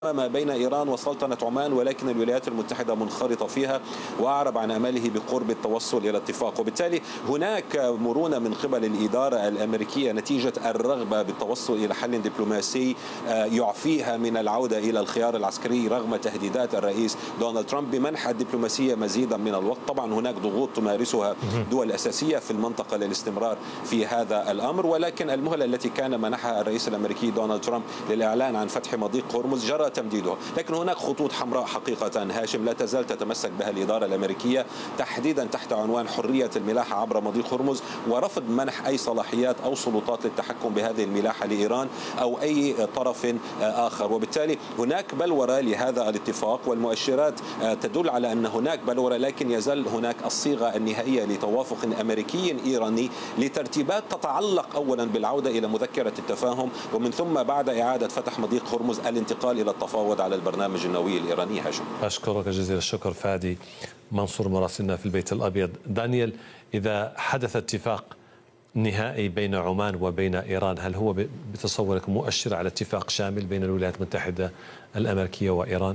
ما بين إيران وسلطنة عمان، ولكن الولايات المتحدة منخرطة فيها وأعرب عن أمله بقرب التوصل إلى اتفاق. وبالتالي هناك مرونة من قبل الإدارة الأمريكية نتيجة الرغبة بالتوصل إلى حل دبلوماسي يعفيها من العودة إلى الخيار العسكري رغم تهديدات الرئيس دونالد ترامب بمنح الدبلوماسية مزيدا من الوقت. طبعا هناك ضغوط تمارسها دول أساسية في المنطقة للاستمرار في هذا الأمر، ولكن المهلة التي كان منحها الرئيس الأمريكي دونالد ترامب للإعلان عن فتح مضيق هرمز جرى تمديدها. لكن هناك خطوط حمراء حقيقة هاشم لا تزال تتمسك بها الإدارة الأمريكية، تحديدا تحت عنوان حرية الملاحة عبر مضيق هرمز ورفض منح أي صلاحيات أو سلطات للتحكم بهذه الملاحة لإيران أو أي طرف آخر. وبالتالي هناك بلورة لهذا الاتفاق، والمؤشرات تدل على أن هناك بلورة، لكن يزال هناك الصيغة النهائية لتوافق أمريكي إيراني لترتيبات تتعلق أولا بالعودة إلى مذكرة التفاهم، ومن ثم بعد إعادة فتح مضيق هرمز الانتقال إلى التفاوض على البرنامج النووي الإيراني. هاشم، أشكرك جزيل الشكر فادي منصور مراسلنا في البيت الأبيض. دانيال، إذا حدث اتفاق نهائي بين عمان وبين إيران، هل هو بتصورك مؤشر على اتفاق شامل بين الولايات المتحدة الأمريكية وإيران؟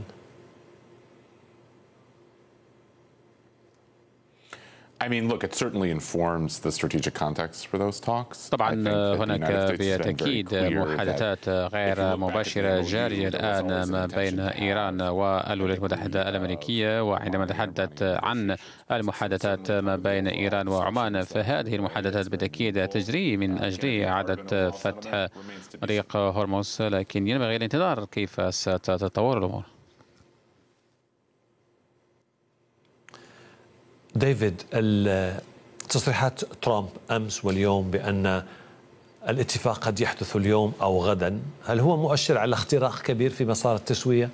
I mean, look, it certainly informs the strategic context for those talks. طبعا هناك بالتأكيد محادثات غير مباشرة جارية الآن ما بين إيران والولايات المتحدة الأمريكية، وعندما نتحدث عن المحادثات ما بين إيران وعمان فهذه المحادثات بالتأكيد تجري من أجل إعادة فتح طريق هرمز، لكن ينبغي الانتظار كيف ستتطور الأمور. ديفيد، تصريحات ترامب أمس واليوم بأن الاتفاق قد يحدث اليوم أو غدا، هل هو مؤشر على اختراق كبير في مسار التسوية؟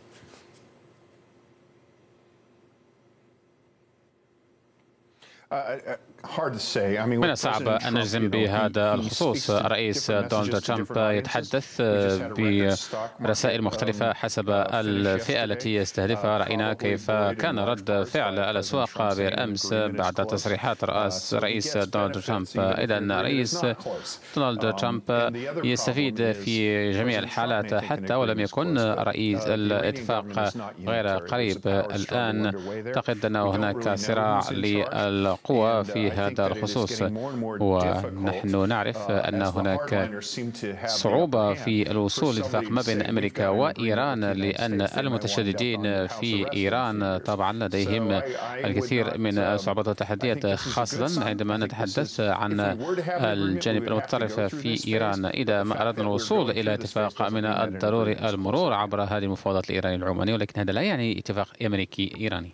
من الصعب أن نجزم بهذا الخصوص. الرئيس دونالد ترامب يتحدث برسائل مختلفة حسب الفئة التي يستهدفها. رأينا كيف كان رد فعل الأسواق بالأمس بعد تصريحات رئيس دونالد ترامب. إذا الرئيس دونالد ترامب يستفيد في جميع الحالات حتى ولم يكن رئيس الاتفاق غير قريب. الآن أعتقد أن هناك صراع للقوى في هذا الخصوص، ونحن نعرف أن هناك صعوبة في الوصول لاتفاق ما بين أمريكا وإيران، لأن المتشددين في إيران طبعا لديهم الكثير من الصعوبات والتحديات، خاصة عندما نتحدث عن الجانب المتطرف في إيران. إذا ما أردنا الوصول إلى اتفاق من الضروري المرور عبر هذه المفاوضات الإيرانية العمانية، ولكن هذا لا يعني اتفاق أمريكي إيراني.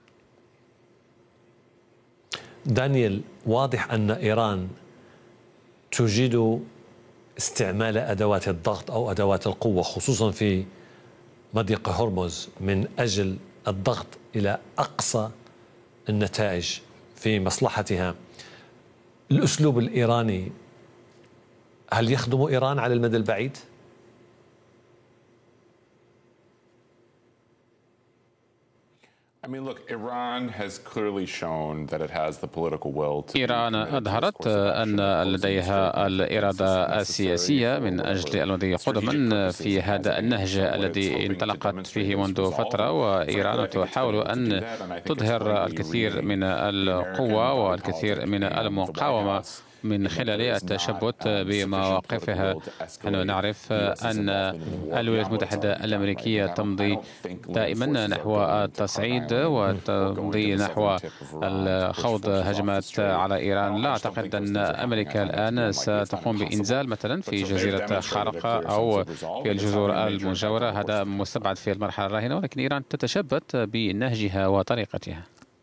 دانيال، واضح أن إيران تجيد استعمال أدوات الضغط أو أدوات القوة خصوصا في مضيق هرمز من أجل الضغط إلى أقصى النتائج في مصلحتها. الأسلوب الإيراني هل يخدم إيران على المدى البعيد؟ إيران أظهرت أن لديها الإرادة السياسية من أجل المضي قدما في هذا النهج الذي انطلقت فيه منذ فترة، وإيران تحاول أن تظهر الكثير من القوة والكثير من المقاومة من خلال التشبث بمواقفها. نحن نعرف أن الولايات المتحدة الأمريكية تمضي دائما نحو التصعيد وتمضي نحو خوض هجمات على إيران. لا أعتقد أن أمريكا الآن ستقوم بإنزال مثلا في جزيرة خارقة أو في الجزر المجاورة، هذا مستبعد في المرحلة الراهنة، ولكن إيران تتشبث بنهجها وطريقتها.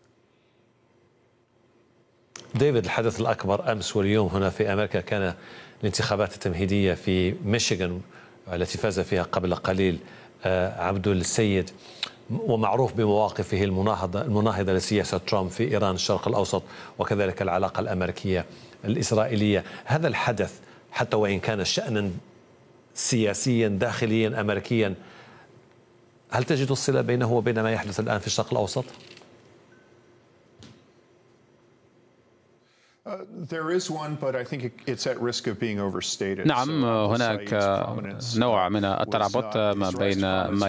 ديفيد، الحدث الأكبر أمس واليوم هنا في أمريكا كان الانتخابات التمهيدية في ميشيغان التي فاز فيها قبل قليل عبد السيد، ومعروف بمواقفه المناهضة لسياسة ترامب في إيران الشرق الأوسط وكذلك العلاقة الأمريكية الإسرائيلية. هذا الحدث حتى وإن كان شأنا سياسيا داخليا أمريكيا، هل تجد الصلة بينه وبين ما يحدث الآن في الشرق الأوسط؟ نعم، هناك نوع من الترابط ما بين ما